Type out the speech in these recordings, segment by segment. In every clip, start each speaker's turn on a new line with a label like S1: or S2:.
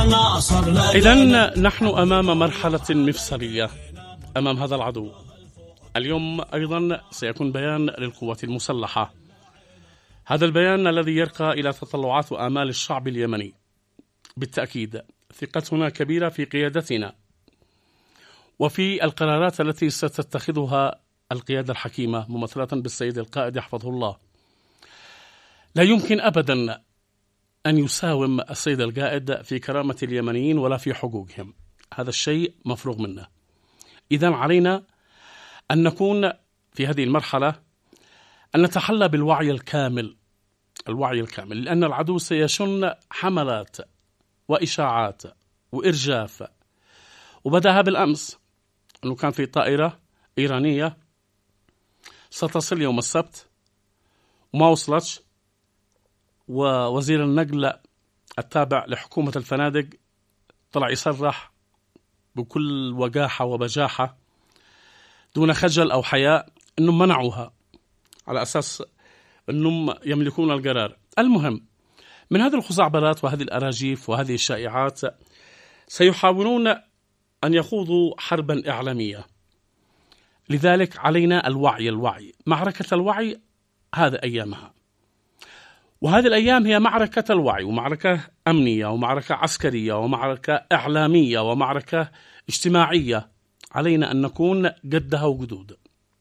S1: إذن نحن أمام مرحلة مفصلية أمام هذا العدو. اليوم أيضا سيكون بيان للقوات المسلحة، هذا البيان الذي يرقى إلى تطلعات وآمال الشعب اليمني. بالتأكيد ثقتنا كبيرة في قيادتنا وفي القرارات التي ستتخذها القيادة الحكيمة ممثلة بالسيد القائد يحفظه الله. لا يمكن أبدا أن يساوم السيد القائد في كرامة اليمنيين ولا في حقوقهم، هذا الشيء مفروغ منه. إذن علينا أن نكون في هذه المرحلة أن نتحلى بالوعي الكامل، لأن العدو سيشن حملات وإشاعات وإرجاف. وبدأها بالأمس أنه كان في طائرة إيرانية ستصل يوم السبت وما وصلتش، ووزير النقل التابع لحكومة الفنادق طلع يصرح بكل وقاحة وبجاحة دون خجل أو حياء أنهم منعوها على أساس أنهم يملكون القرار. المهم، من هذه الخزعبلات وهذه الأراجيف وهذه الشائعات سيحاولون أن يخوضوا حربا إعلامية. لذلك علينا الوعي. معركة الوعي هذا أيامها، وهذه الأيام هي معركة الوعي، ومعركة أمنية، ومعركة عسكرية، ومعركة إعلامية، ومعركة اجتماعية. علينا أن نكون قدها وقدود.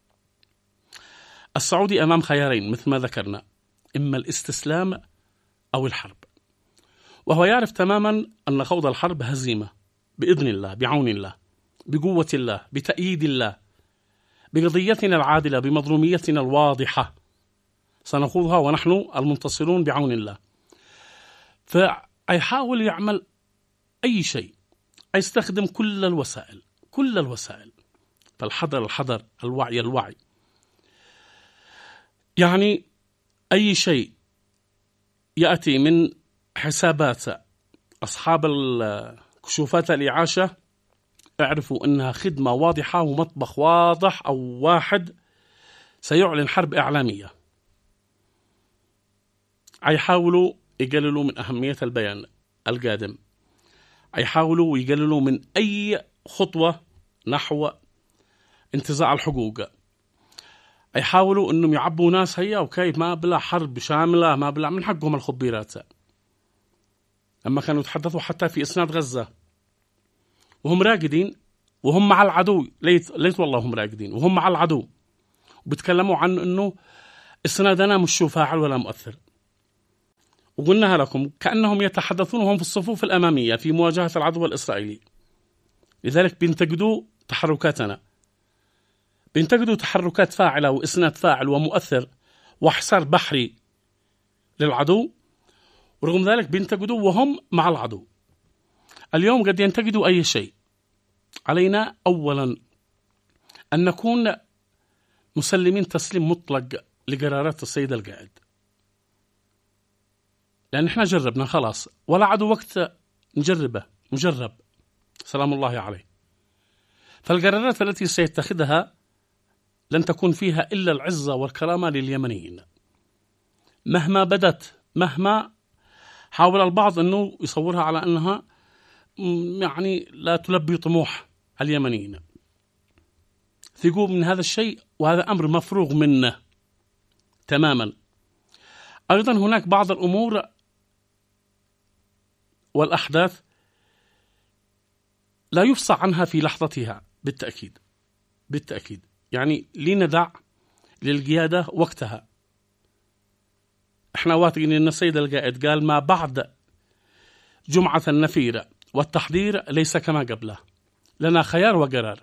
S1: السعودي أمام خيارين مثل ما ذكرنا، إما الاستسلام أو الحرب، وهو يعرف تماما أن خوض الحرب هزيمة بإذن الله، بعون الله، بقوة الله، بتأييد الله، بقضيتنا العادلة، بمظلوميتنا الواضحة سنخوضها ونحن المنتصرون بعون الله. فيحاول يعمل أي شيء، يستخدم كل الوسائل. فالحذر، الوعي. يعني أي شيء يأتي من حسابات أصحاب كشوفات الإعاشة اعرفوا أنها خدمة واضحة ومطبخ واضح أو واحد سيعلن حرب إعلامية. يحاولوا يقللوا من أهمية البيان القادم، يحاولوا يقللوا من أي خطوة نحو انتزاع الحقوق، يحاولوا أنهم يعبوا ناس هيا وكيف ما بلا حرب شاملة، ما بلا من حقهم الخبيرات. أما كانوا يتحدثوا حتى في إسناد غزة وهم راقدين وهم مع العدو، ليت والله هم راقدين وهم مع العدو، وبتكلموا عن أنه إسنادنا مش فاعل ولا مؤثر. وقلناها لكم كأنهم يتحدثون وهم في الصفوف الأمامية في مواجهة العدو الإسرائيلي. لذلك بينتقدوا تحركاتنا، بينتقدوا تحركات فاعلة وإسناد فاعل ومؤثر وحصار بحري للعدو، ورغم ذلك بينتقدوا وهم مع العدو. اليوم قد ينتقدوا أي شيء. علينا أولا أن نكون مسلمين تسليم مطلق لقرارات السيد القائد، لأن احنا جربنا خلاص، ولا عدو وقت نجربه، مجرب سلام الله عليه. فالقرارات التي سيتخذها لن تكون فيها إلا العزة والكرامة لليمنيين مهما بدت، مهما حاول البعض أنه يصورها على أنها يعني لا تلبي طموح اليمنيين. ثقوا من هذا الشيء، وهذا أمر مفروغ منه تماما. أيضا هناك بعض الأمور والأحداث لا يفصح عنها في لحظتها بالتأكيد. يعني لندع للقيادة وقتها. احنا واثقين ان السيد القائد قال ما بعد جمعة النفير والتحضير ليس كما قبله، لنا خيار وقرار.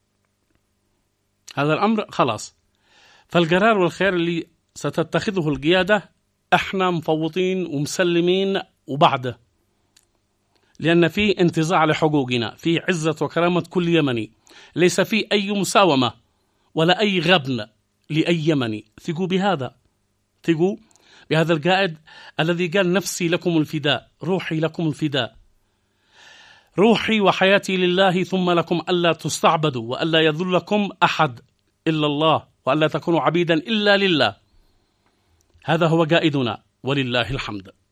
S1: هذا الأمر خلاص. فالقرار والخيار اللي ستتخذه القيادة احنا مفوضين ومسلمين وبعده، لأن في انتزاع لحقوقنا، في عزة وكرامة كل يمني، ليس في أي مساومة ولا أي غبن لأي يمني. ثقوا بهذا، ثقوا بهذا القائد الذي قال نفسي لكم الفداء، روحي لكم الفداء، روحي وحياتي لله ثم لكم ألا تستعبدوا وألا يذلكم أحد إلا الله وألا تكونوا عبيدا إلا لله. هذا هو قائدنا ولله الحمد.